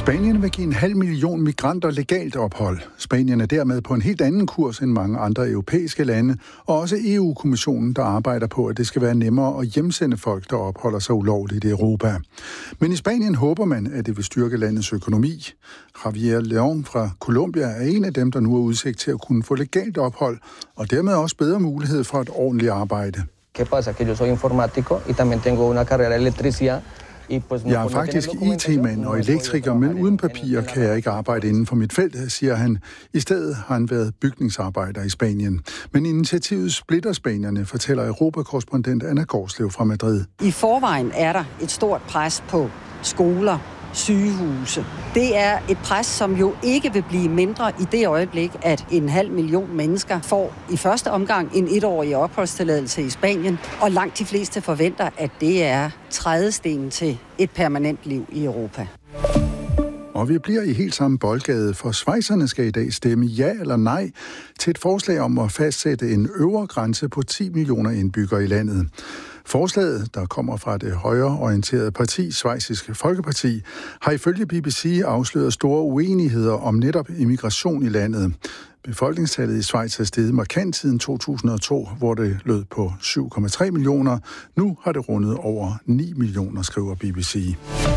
Spanien vil give 500.000 migranter legalt ophold. Spanien er dermed på en helt anden kurs end mange andre europæiske lande, og også EU-kommissionen, der arbejder på, at det skal være nemmere at hjemsende folk, der opholder sig ulovligt i Europa. Men i Spanien håber man, at det vil styrke landets økonomi. Javier León fra Colombia er en af dem, der nu har udsigt til at kunne få legalt ophold, og dermed også bedre mulighed for et ordentligt arbejde. ¿Qué pasa? Que yo soy informático y también tengo una carrera de electricidad. Jeg er faktisk IT-mand og elektriker, men uden papirer kan jeg ikke arbejde inden for mit felt, siger han. I stedet har han været bygningsarbejder i Spanien. Men initiativet splitter spanierne, fortæller Europakorrespondent Anna Gårdslev fra Madrid. I forvejen er der et stort pres på skoler, sygehuse. Det er et pres, som jo ikke vil blive mindre i det øjeblik, at 500.000 mennesker får i første omgang en 1-årig opholdstilladelse i Spanien, og langt de fleste forventer, at det er trædestenen til et permanent liv i Europa. Og vi bliver i helt samme boldgade, for schweizerne skal i dag stemme ja eller nej til et forslag om at fastsætte en øvre grænse på 10 millioner indbyggere i landet. Forslaget, der kommer fra det højreorienterede parti, Schweiziske Folkeparti, har ifølge BBC afsløret store uenigheder om netop immigration i landet. Befolkningstallet i Schweiz er steget markant siden 2002, hvor det lød på 7,3 millioner. Nu har det rundet over 9 millioner, skriver BBC.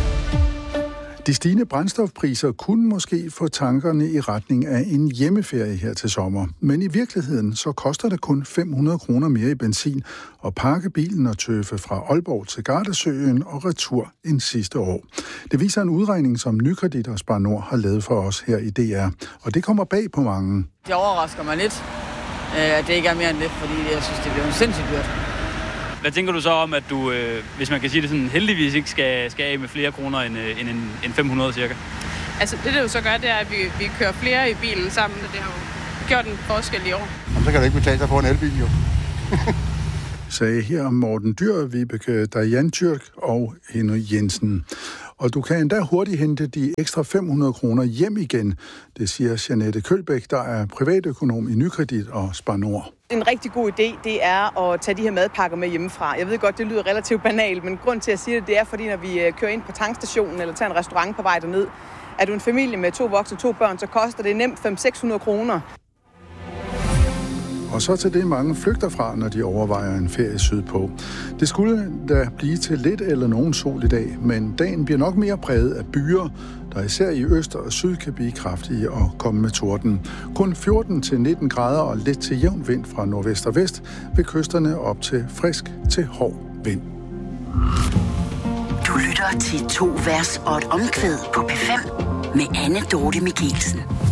De stigende brændstofpriser kunne måske få tankerne i retning af en hjemmeferie her til sommer. Men i virkeligheden så koster det kun 500 kroner mere i benzin at pakke bilen og tøffe fra Aalborg til Gardasøen og retur end sidste år. Det viser en udregning, som Nykredit og Spar Nord har lavet for os her i DR. Og det kommer bag på mange. Det overrasker mig lidt, at det ikke er mere end det, fordi jeg synes, det bliver sindssygt dyrt. Hvad tænker du så om, at du, hvis man kan sige det sådan, heldigvis ikke skal af med flere kroner end 500 cirka? Altså det jo så gør, det er, at vi kører flere i bilen sammen, og det har jo gjort en forskel i år. Jamen, så kan det ikke betale sig for en elbil, jo. Sagde her Morten Dyr, Vibeke Dajan-Tyrk og Henry Jensen. Og du kan endda hurtigt hente de ekstra 500 kroner hjem igen, det siger Jeanette Kølbæk, der er privatøkonom i Nykredit og Spar Nord. En rigtig god idé, det er at tage de her madpakker med hjemmefra. Jeg ved godt, det lyder relativt banalt, men grund til at sige det er, fordi når vi kører ind på tankstationen eller tager en restaurant på vej derned, er du en familie med 2 voksne og 2 børn, så koster det nemt 500-600 kroner. Og så til det, mange flygter fra, når de overvejer en ferie sydpå. Det skulle da blive til lidt eller nogen sol i dag, men dagen bliver nok mere præget af byer, der især i øst og syd kan blive kraftige og komme med torden. Kun 14-19 grader og lidt til jævn vind fra nordvest og vest, ved kysterne op til frisk til hård vind. Du lytter til 2 vers og et omkvæd på P5 med Anne Dorte Michelsen.